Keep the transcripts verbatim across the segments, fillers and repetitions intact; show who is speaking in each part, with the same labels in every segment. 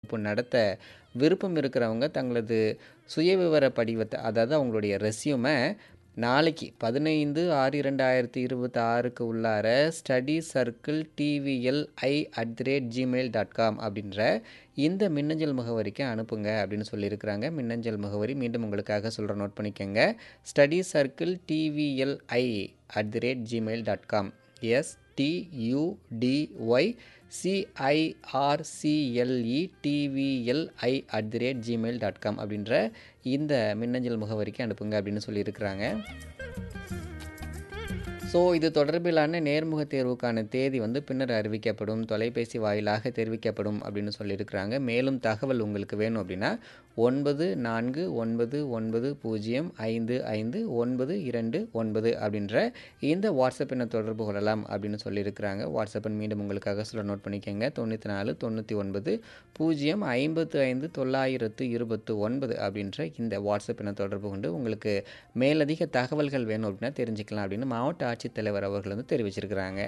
Speaker 1: இப்போ நடத்த விருப்பம் இருக்கிறவங்க தங்களது சுயவிவர படிவத்தை, அதாவது அவங்களுடைய ரெஸ்யூமை நாளைக்கு பதினைந்து ஆறு இரண்டாயிரத்தி இருபத்தி ஆறுக்கு உள்ளார study circle TVL I at the rate Gmail dot com அப்படின்ற இந்த மின்னஞ்சல் முகவரிக்கு அனுப்புங்க அப்படின்னு சொல்லியிருக்கிறாங்க. மின்னஞ்சல் முகவரி மீண்டும் உங்களுக்காக சொல்கிற, நோட் பண்ணிக்கோங்க. Study circle TVL I at the rate Gmail dot com எஸ்டியூடிஒய் சிஐஆர்சிஎல்இ டிவிஎல்ஐ at the rate Gmail dot com அப்படின்ற இந்த மின்னஞ்சல் முகவரிக்கு அனுப்புங்க அப்படின்னு சொல்லியிருக்கிறாங்க. ஸோ இது தொடர்பிலான நேர்முக தேர்வுக்கான தேதி வந்து பின்னர் அறிவிக்கப்படும், தொலைபேசி வாயிலாக தெரிவிக்கப்படும் அப்படின்னு சொல்லியிருக்கிறாங்க. மேலும் தகவல் உங்களுக்கு வேணும் அப்படின்னா ஒன்பது நான்கு ஒன்பது ஒன்பது பூஜ்ஜியம் ஐந்து ஐந்து ஒன்பது இரண்டு ஒன்பது அப்படின்ற இந்த வாட்ஸ்அப் எண்ணை தொடர்பு கொள்ளலாம் அப்படின்னு சொல்லியிருக்கிறாங்க. வாட்ஸ்அப் எண் மீண்டும் உங்களுக்காக சொல்ல, நோட் பண்ணிக்கோங்க. தொண்ணூற்றி நாலு தொண்ணூற்றி ஒன்பது பூஜ்ஜியம் ஐம்பத்து ஐந்து தொள்ளாயிரத்து இருபத்து ஒன்பது அப்படின்ற இந்த வாட்ஸ்அப் எண்ணை தொடர்பு கொண்டு உங்களுக்கு மேலதிக தகவல்கள் வேணும் அப்படின்னா தெரிஞ்சுக்கலாம் அப்படின்னு மாவட்ட ஆட்சித்தலைவர் அவர்கள் வந்து தெரிவிச்சிருக்கிறாங்க.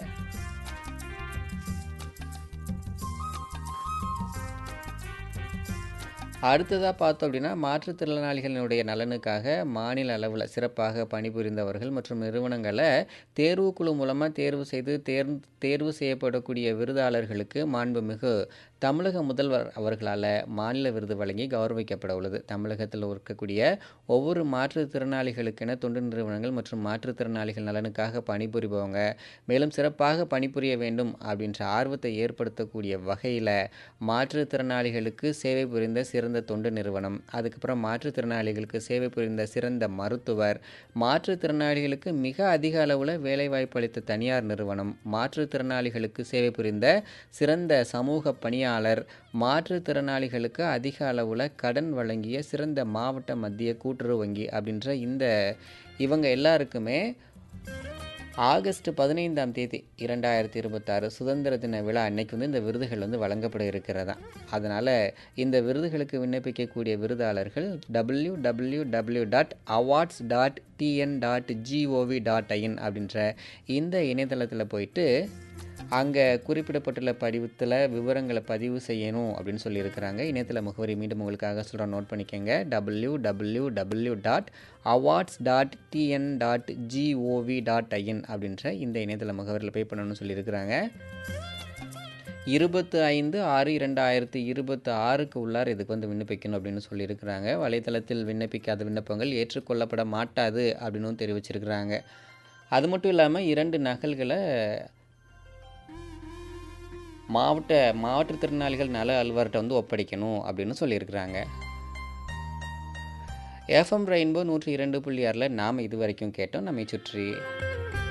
Speaker 1: அடுத்ததாக பார்த்தோம் அப்படின்னா, மாற்றுத்திறனாளிகளினுடைய நலனுக்காக மாநில அளவில் சிறப்பாக பணிபுரிந்தவர்கள் மற்றும் நிறுவனங்களை தேர்வுக்குழு மூலமாக தேர்வு செய்து தேர் தேர்வு செய்யப்படக்கூடிய விருதாளர்களுக்கு மாண்புமிகு தமிழக முதல்வர் அவர்களால் மாநில விருது வழங்கி கௌரவிக்கப்பட உள்ளது. தமிழகத்தில் இருக்கக்கூடிய ஒவ்வொரு மாற்றுத்திறனாளிகளுக்கென தொண்டு நிறுவனங்கள் மற்றும் மாற்றுத்திறனாளிகள் நலனுக்காக பணிபுரிபவங்க மேலும் சிறப்பாக பணிபுரிய வேண்டும் அப்படின்ற ஆர்வத்தை ஏற்படுத்தக்கூடிய வகையில் மாற்றுத்திறனாளிகளுக்கு சேவை புரிந்த சிறந்த தொண்டு நிறுவனம், அதுக்கப்புறம் மாற்றுத்திறனாளிகளுக்கு சேவை புரிந்த சிறந்த மருத்துவர், மாற்றுத்திறனாளிகளுக்கு மிக அதிக அளவில் வேலைவாய்ப்பு அளித்த தனியார் நிறுவனம், மாற்றுத்திறனாளிகளுக்கு சேவை புரிந்த சிறந்த சமூக பணியாளர், மாற்றுத்திறனாளிகளுக்கு அதிக அளவில் கடன் வழங்கிய சிறந்த மாவட்ட மத்திய கூட்டுறவு வங்கி அப்படின்ற இந்த இவங்க எல்லாருக்குமே ஆகஸ்ட் பதினைந்தாம் தேதி இரண்டாயிரத்தி இருபத்தாறு சுதந்திர தின விழா அன்னைக்கு வந்து இந்த விருதுகள் வந்து வழங்கப்பட இருக்கிறதா. அதனால் இந்த விருதுகளுக்கு விண்ணப்பிக்கக்கூடிய விருதாளர்கள் W W W dot awards dot TN dot gov dot IN அப்படின்ற இந்த இணையதளத்தில் போயிட்டு அங்கே குறிப்பிடப்பட்டுள்ள படிவத்தில் விவரங்களை பதிவு செய்யணும் அப்படின்னு சொல்லியிருக்கிறாங்க. இணையதள முகவரி மீண்டும் உங்களுக்காக சொல்கிற, நோட் பண்ணிக்கோங்க. W W W dot awards dot TN dot gov dot IN அப்படின்ற இந்த இணையதள முகவரியில் பே பண்ணணும்னு சொல்லியிருக்கிறாங்க. இருபத்து ஐந்து ஆறு இரண்டாயிரத்தி இருபத்தி ஆறுக்கு உள்ளார் இதுக்கு வந்து விண்ணப்பிக்கணும் அப்படின்னு சொல்லியிருக்கிறாங்க. வலைத்தளத்தில் விண்ணப்பிக்காத விண்ணப்பங்கள் ஏற்றுக்கொள்ளப்பட மாட்டாது அப்படின்னு தெரிவிச்சிருக்கிறாங்க. அது மட்டும் இல்லாமல் இரண்டு நகல்களை மாவட்ட மாற்றுத்திறனாளிகள் நல அலுவலர்கிட்ட வந்து ஒப்படைக்கணும் அப்படின்னு சொல்லியிருக்கிறாங்க. எஃப்எம் ரெயின்போ நூற்றி இரண்டு புள்ளி ஆறில் நாம் இது வரைக்கும் கேட்டோம் நம்மை சுற்றி.